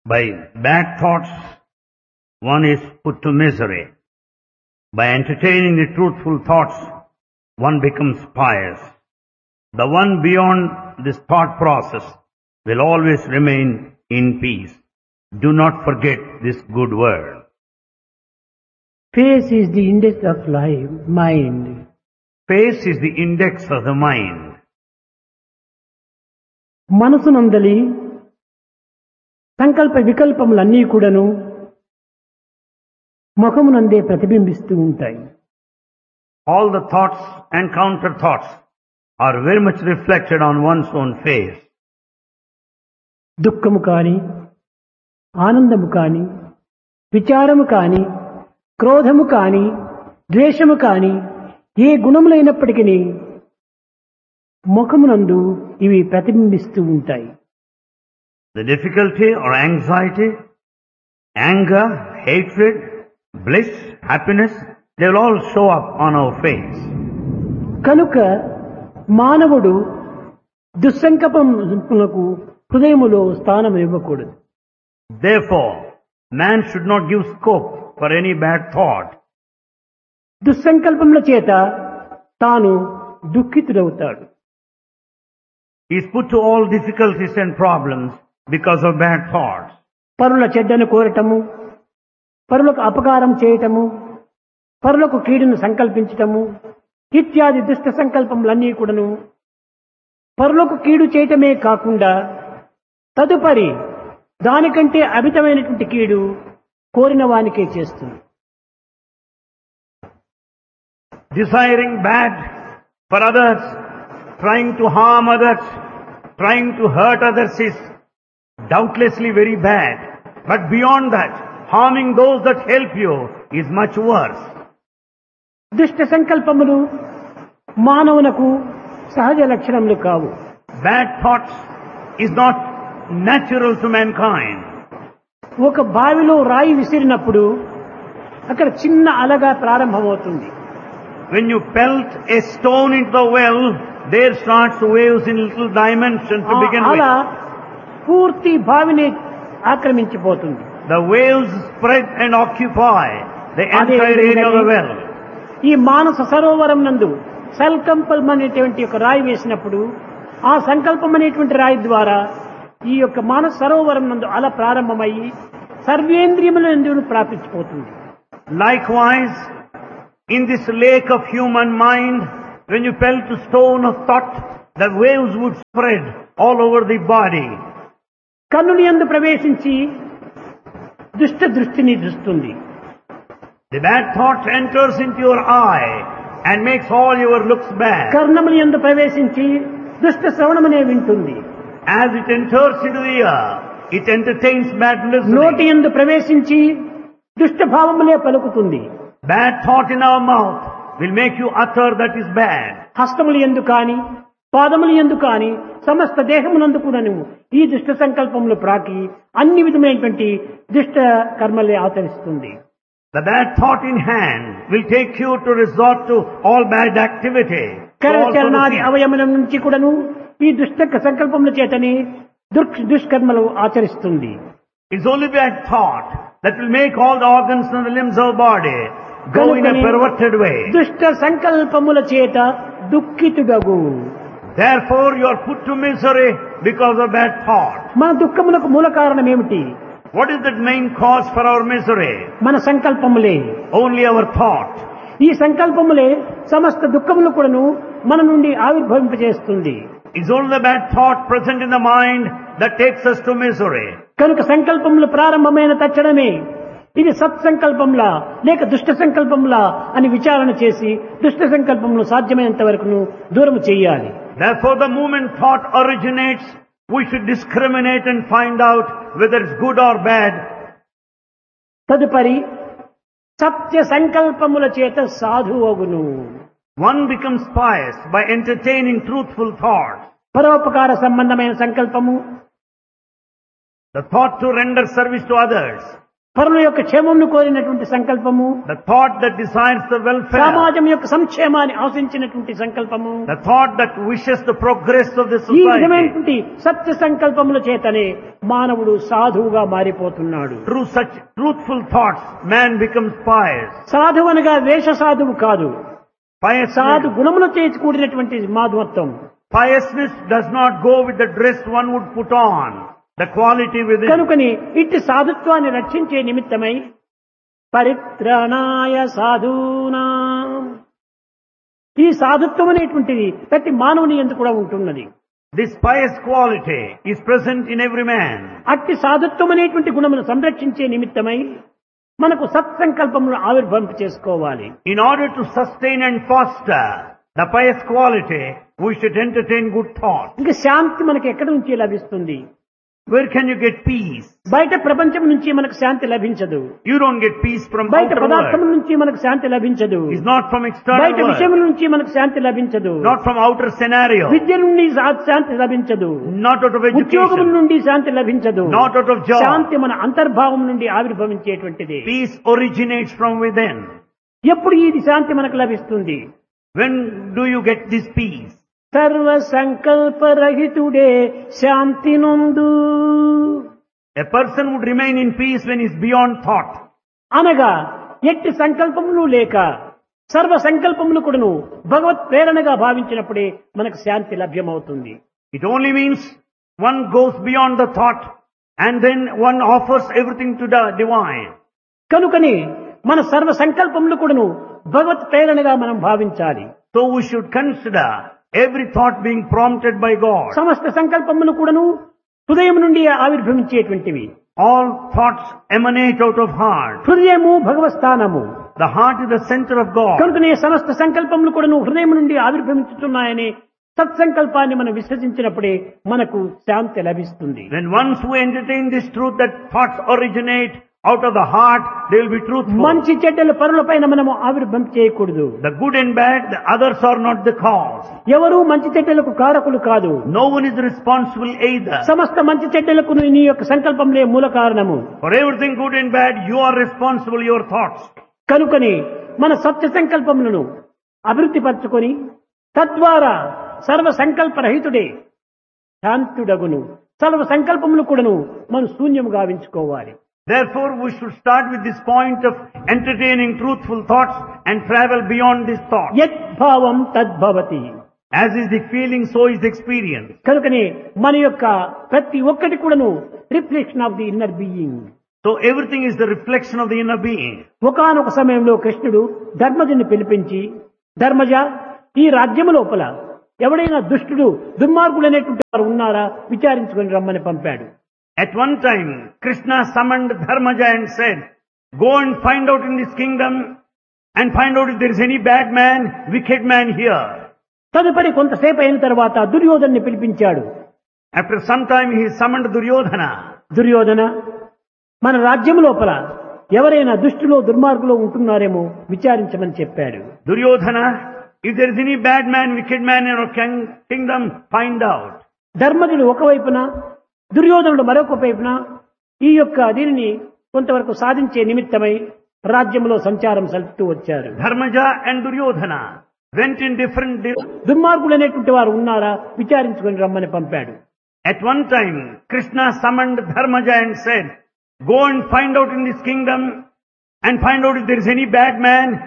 By bad thoughts, one is put to misery. By entertaining the truthful thoughts, one becomes pious. The one beyond this thought process will always remain in peace. Do not forget this good word. Face is the index of life, mind. Face is the index of the mind. మనసునందలి సంకల్ప వికల్పములన్నీ కూడాను ముఖమునందే ప్రతిబింబిస్తూ ఉంటాయి. All the thoughts and counter thoughts are very much reflected on one's own face. దుఃఖము కాని, ఆనందము కాని, విచారము కాని, క్రోధము కాని, ద్వేషము కాని, ఏ గుణములైనప్పటికీ ముఖమునందు ఇవి ప్రతిబింబిస్తూ ఉంటాయి. The difficulty or anxiety, anger, hatred, bliss, happiness, they will all show up on our face. కనుక మానవుడు దుస్సంకల్పములకు హృదయములో స్థానం ఇవ్వకూడదు. Therefore, man should not give scope for any bad thought. దుస్సంకల్పముల చేత తాను దుఃఖితుడవుతాడు. He is put to all difficulties and problems because of bad thoughts. పరుల చెడ్డను కోరటము, పరులకు అపకారం చేయటము, పరులకు కీడును సంకల్పించటము ఇత్యాది దుష్ట సంకల్పములన్నీ కూడాను పరులకు కీడు చేయటమే కాకుండా తదుపరి దానికంటే అమితమైనటువంటి కీడు కోరిన వానికే చేస్తుంది. Desiring bad for others, trying to harm others, trying to hurt others is doubtlessly very bad. But beyond that, harming those that help you is much worse. దుష్ట సంకల్పములు మానవునకు సహజ లక్షణములు కావు. Bad thoughts is not natural to mankind. ఒక బావిలో రాయి విసిరినప్పుడు అక్కడ చిన్న అలగా ప్రారంభమవుతుంది. When you pelt a stone into the well, there starts waves in little dimension to begin అలా with. పూర్తి బావిని ఆక్రమించిపోతుంది. The waves spread and occupy the entire area of the well. ఈ మానస సరోవరం నందు సంకల్పం అనేటువంటి ఒక రాయి వేసినప్పుడు ఆ సంకల్పం అనేటువంటి రాయి ద్వారా ఈ యొక్క మానస సరోవరం నందు అలా ప్రారంభమయ్యి సర్వేంద్రియములందు ప్రాపించిపోతుంది. Likewise, in this lake of human mind, when you pelt a stone of thought, the waves would spread all over the body. కన్నుని యందు ప్రవేశించి దుష్ట దృష్టిని దృష్టుంది. The bad thought enters into your eye and makes all your looks bad. కర్ణముల యందు ప్రవేశించి దుష్ట శ్రవణమనే వింటుంది. As it enters into the ear, it entertains bad నోటి listening. యందు ప్రవేశించి దుష్ట భావములే పలుకుతుంది. Bad thought in our mouth will make you utter that is bad. హస్తముల యందు కాని పాదముల యందు కాని సమస్త దేహమునందు కూడాను ఈ దుష్ట సంకల్పములు ప్రాకి అన్ని విధమైనటువంటి దుష్ట కర్మలే ఆచరిస్తుంది. The bad thought in hand will take you to resort to all bad activity. కరచరణాది అవయముల నుంచి కూడాను ఈ దుష్ట సంకల్పముల చేతని దుష్కర్మలు ఆచరిస్తుంది. It's only bad thought that will make all the organs and the limbs of the body go in a perverted way. దుష్ట సంకల్పముల చేత దుఃఖితుడగు. Therefore you are put to misery because of bad thought. మన దుఃఖములకు మూల కారణం ఏమిటి? What is the main cause for our misery? మన సంకల్పములే. Only our thought. ఈ సంకల్పములే సమస్త దుఃఖములు కూడాను మన నుండి ఆవిర్భవింపజేస్తుంది. It's only the bad thought present in the mind that takes us to misery. కనుక సంకల్పములు ప్రారంభమైన తక్షణమే ఇది సత్సంకల్పంలా లేక దుష్ట సంకల్పంలా అని విచారణ చేసి దుష్ట సంకల్పములు సాధ్యమైనంత వరకు దూరం చేయాలి. Therefore the moment thought originates, we should discriminate and find out whether it's good or bad. తదుపరి సత్య సంకల్పముల చేత సాధువగును. One becomes pious by entertaining truthful thoughts. పరోపకార సంబంధమైన సంకల్పము, The thought to render service to others. పరుల యొక్క క్షేమంను కోరినటువంటి సంకల్పము, the thought that desires the welfare, సమాజం యొక్క సంక్షేమాన్ని ఆశించినటువంటి సంకల్పము, the thought that wishes the progress of the ఈ society. విధమైనటువంటి సత్య సంకల్పముల చేతనే మానవుడు సాధువుగా మారిపోతున్నాడు. Through such truthful thoughts, man becomes pious. సాధువు అనగా వేష సాధువు కాదు, సాధు Piousness, గుణములు చేసి కూడినటువంటి మాధవత్వం. piousness does not go with the dress one would put on, the quality within. కనుకని ఇట్టి సాధుత్వాన్ని రక్షించే నిమిత్తమై పరిత్రాణాయ సాధూనాం, ఈ సాధుత్వం అనేటువంటిది ప్రతి మానవుని యందు కూడా ఉంటున్నది. This pious quality is present in every man. అట్టి సాధుత్వం అనేటువంటి గుణమును సంరక్షించే నిమిత్తమై మనకు సత్సంకల్పమును ఆవిర్భవింప చేసుకోవాలి. In order to sustain and foster the pious quality, we should entertain good thoughts. ఇంకా శాంతి మనకి ఎక్కడి నుంచి లభిస్తుంది? Where can you get peace? బయట ప్రపంచం నుంచి మనకు శాంతి లభించదు. You don't get peace from బయట outer పదార్థం world. నుంచి మనకు శాంతి లభించదు. It's not from external బయట world. విషయముల నుంచి మనకు శాంతి లభించదు. Not from outer scenario. విద్య నుండి శాంతి లభించదు. Not out of ఉద్యోగం education. నుండి శాంతి లభించదు. Not out of job. శాంతి మన అంతర్భావం నుండి ఆవిర్భవించేటువంటిది. Peace originates from within. ఎప్పుడు ఈ శాంతి మనకు లభిస్తుంది? When do you get this peace? సర్వ సంకల్పరహితుడే శాంతి నొందు A person would remain in peace when he's beyond thought. అనగా ఎట్టి సంకల్పములు లేక సర్వ సంకల్పములు కూడాను భగవత్ ప్రేరణగా భావించినప్పుడే మనకు శాంతి లభ్యమవుతుంది. It only means one goes beyond the thought and then one offers everything to the divine. కనుకని మన సర్వ సంకల్పములు కూడాను భగవత్ ప్రేరణగా మనం భావించాలి. So we should consider every thought being prompted by God. సమస్త సంకల్పములు కూడాను హృదయం నుండి ఆవిర్భవించేటువంటివి. All thoughts emanate out of heart. హృదయము భగవత్ స్థానము. The heart is the center of God. కనుకనే సమస్త సంకల్పములు కూడాను హృదయం నుండి ఆవిర్భవించుతున్నాయని సత్సంకల్పాన్ని మనం విశ్వసించినప్పుడే మనకు శాంతి లభిస్తుంది. When once we entertain this truth that thoughts originate out of the heart, they will be truthful. మంచి చెడ్డల పరులపైన మనము ఆవిర్భవింప చేయకూడదు. The good and bad, the others are not the cause. ఎవరు మంచి చెడ్డలకు కారకులు కాదు. No one is responsible either. సమస్త మంచి చెడ్డలకు నీ యొక్క సంకల్పంలే మూల కారణము. For everything good and bad, you are responsible, your thoughts. కనుకని మన సత్య సంకల్పములను అభివృద్ధి పరచుకొని తద్వారా సర్వ సంకల్ప రహితుడే శాంతుడగును. సర్వ సంకల్పములు కూడాను మనం శూన్యము గావించుకోవాలి. Therefore, we should start with this point of entertaining truthful thoughts and travel beyond this thought. యద్భావం తద్భవతి. As is the feeling, so is the experience. కనుకనే మన యొక్క ప్రతి ఒక్కటి కూడాను reflection of the inner being. So everything is the reflection of the inner being. ఒకానొక సమయంలో కృష్ణుడు ధర్మజుని పిలిపించి, ధర్మజ, ఈ రాజ్యము లోపల ఎవడైనా దుష్టుడు దుర్మార్గులైనటువంటి వారు ఉన్నారా విచారించుకొని రమ్మని పంపాడు. At one time, Krishna summoned Dharmaja and said, go and find out in this kingdom and find out if there is any bad man, wicked man here. తదుపరి కొంతసేపు అయిన తర్వాత దుర్యోధన్ని పిలిపించాడు. After some time, he summoned Duryodhana. Duryodhana, మన రాజ్యం లోపల ఎవరైనా దుష్టులో దుర్మార్గులో ఉంటున్నారేమో విచారించమని చెప్పాడు. Duryodhana, if there is any bad man, wicked man in our kingdom, find out. ధర్మజుడు ఒకవైపున, దుర్యోధనుడు మరొక వైపున ఈ యొక్క దీనిని కొంతవరకు సాధించే నిమిత్తమై రాజ్యంలో సంచారం సలుపుతూ వచ్చారు. Dharmaja and Duryodhana went in different directions. దుర్మార్గులైనటువంటి వారు ఉన్నారా విచారించుకొని రమ్మని పంపాడు. At one time, Krishna summoned Dharmaja and said, go and find out in this kingdom and find out if there is any bad man,